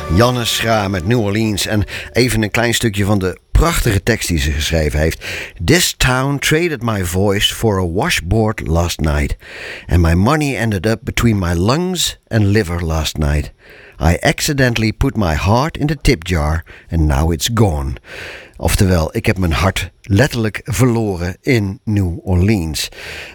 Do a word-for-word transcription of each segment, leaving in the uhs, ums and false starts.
Janne Schra met New Orleans. En even een klein stukje van de prachtige tekst die ze geschreven heeft. This town traded my voice for a washboard last night. And my money ended up between my lungs and liver last night. I accidentally put my heart in the tip jar and now it's gone. Oftewel, ik heb mijn hart letterlijk verloren in New Orleans.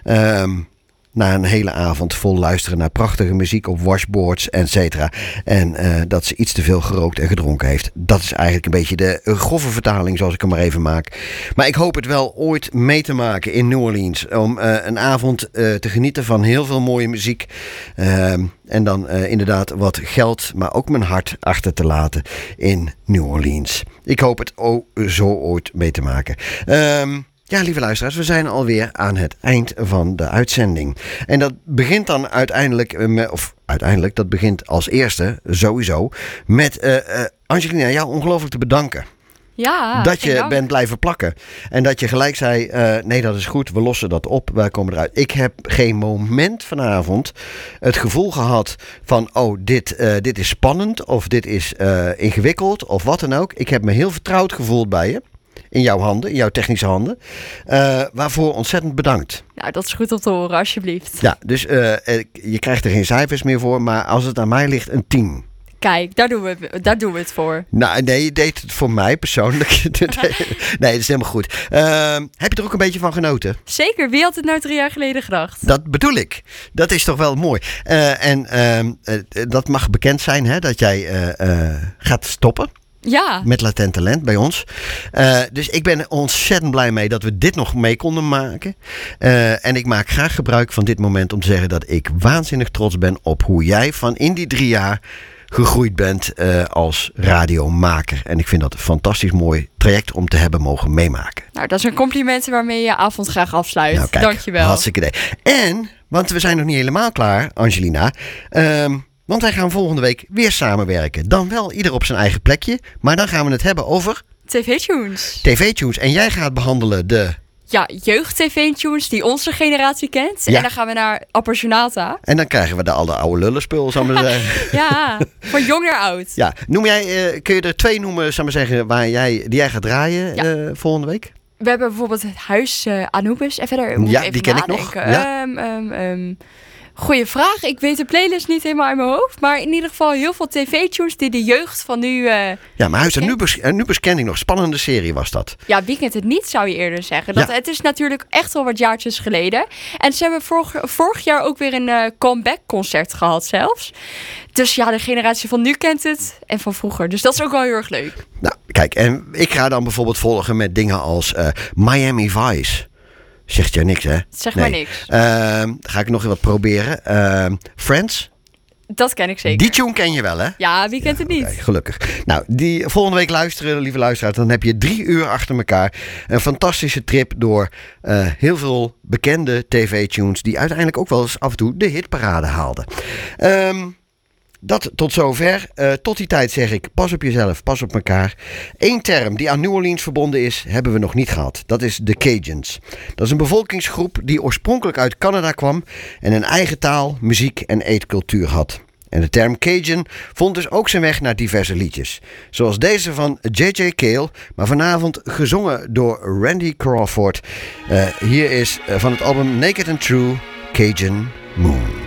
Um, Na een hele avond vol luisteren naar prachtige muziek op washboards, et cetera. En uh, dat ze iets te veel gerookt en gedronken heeft. Dat is eigenlijk een beetje de grove vertaling zoals ik hem maar even maak. Maar ik hoop het wel ooit mee te maken in New Orleans. Om uh, een avond uh, te genieten van heel veel mooie muziek. Uh, en dan uh, inderdaad wat geld, maar ook mijn hart achter te laten in New Orleans. Ik hoop het ook zo ooit mee te maken. Um, Ja, lieve luisteraars, we zijn alweer aan het eind van de uitzending. En dat begint dan uiteindelijk, met, of uiteindelijk, dat begint als eerste, sowieso, met uh, uh, Angelina, jou ongelooflijk te bedanken. Ja, dat je dank. bent blijven plakken. En dat je gelijk zei, uh, nee, dat is goed, we lossen dat op, wij komen eruit. Ik heb geen moment vanavond het gevoel gehad van, oh, dit, uh, dit is spannend, of dit is uh, ingewikkeld, of wat dan ook. Ik heb me heel vertrouwd gevoeld bij je. In jouw handen, in jouw technische handen. Uh, waarvoor ontzettend bedankt. Nou, dat is goed om te horen, alsjeblieft. Ja, dus uh, je krijgt er geen cijfers meer voor. Maar als het aan mij ligt, een tien. Kijk, daar doen we, daar doen we het voor. Nou, nee, je deed het voor mij persoonlijk. Nee, dat is helemaal goed. Uh, heb je er ook een beetje van genoten? Zeker, wie had het nou drie jaar geleden gedacht? Dat bedoel ik. Dat is toch wel mooi. Uh, en uh, uh, dat mag bekend zijn, hè, dat jij uh, uh, gaat stoppen. Ja. Met Latent Talent bij ons. Uh, dus ik ben ontzettend blij mee dat we dit nog mee konden maken. Uh, en ik maak graag gebruik van dit moment om te zeggen dat ik waanzinnig trots ben op hoe jij van in die drie jaar gegroeid bent uh, als radiomaker. En ik vind dat een fantastisch mooi traject om te hebben mogen meemaken. Nou, dat is een compliment waarmee je avond graag afsluit. Nou, kijk, dankjewel. Hartstikke idee. En, want we zijn nog niet helemaal klaar, Angelina. Um, Want wij gaan volgende week weer samenwerken. Dan wel ieder op zijn eigen plekje. Maar dan gaan we het hebben over T V-tunes. T V-tunes. En jij gaat behandelen de... Ja, jeugd-T V-tunes die onze generatie kent. Ja. En dan gaan we naar Appassionata. En dan krijgen we de alle oude lullenspul, zal ik maar zeggen. Ja, van jong naar oud. Ja, noem jij, uh, kun je er twee noemen, zal ik maar zeggen, waar jij, die jij gaat draaien Ja. uh, volgende week? We hebben bijvoorbeeld het Huis uh, Anubis. En verder moet Ja, ik even die ken nadenken. ik nog. Ja. Um, um, um, Goeie vraag. Ik weet de playlist niet helemaal uit mijn hoofd. Maar in ieder geval heel veel T V-tunes die de jeugd van nu... Uh, ja, maar Huis Anubis, Anubis ken ik nog. Spannende serie was dat. Ja, wie kent het niet, zou je eerder zeggen. Dat, Ja. Het is natuurlijk echt al wat jaartjes geleden. En ze hebben vorig, vorig jaar ook weer een uh, comeback-concert gehad zelfs. Dus ja, de generatie van nu kent het. En van vroeger. Dus dat is ook wel heel erg leuk. Nou, kijk. En ik ga dan bijvoorbeeld volgen met dingen als uh, Miami Vice. Zegt jij niks, hè? Zeg nee. maar niks. Uh, ga ik nog wat proberen. Uh, Friends. Dat ken ik zeker. Die tune ken je wel, hè? Ja, wie kent ja, het niet? Okay, gelukkig. Nou, die volgende week luisteren, lieve luisteraars. Dan heb je drie uur achter elkaar. Een fantastische trip door uh, heel veel bekende T V-tunes... die uiteindelijk ook wel eens af en toe de hitparade haalden. Um, Dat tot zover. Uh, tot die tijd zeg ik, pas op jezelf, pas op elkaar. Eén term die aan New Orleans verbonden is, hebben we nog niet gehad. Dat is de Cajuns. Dat is een bevolkingsgroep die oorspronkelijk uit Canada kwam en een eigen taal, muziek en eetcultuur had. En de term Cajun vond dus ook zijn weg naar diverse liedjes. Zoals deze van J J Cale, maar vanavond gezongen door Randy Crawford. Uh, hier is uh, van het album Naked and True, Cajun Moon.